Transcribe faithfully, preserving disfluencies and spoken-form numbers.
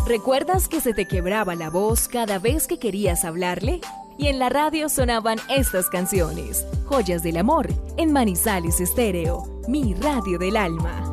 ¿Recuerdas que se te quebraba la voz cada vez que querías hablarle? Y en la radio sonaban estas canciones, Joyas del Amor, en Manizales Estéreo, mi radio del alma.